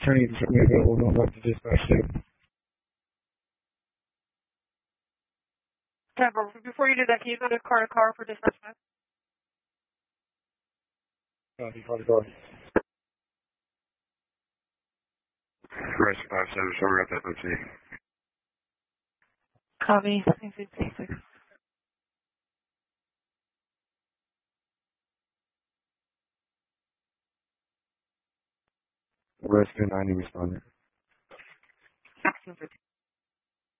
attorney to me available. Don't let the dispatch do. Temper, before you do that, can you go to car for dispatch? Before the door. Rest 5-7, so we're at that, let's see. Copy. 666. Rescue 90 responded.